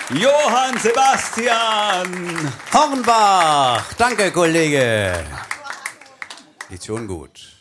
Johann Sebastian Hornbach. Danke, Kollege. Geht schon gut.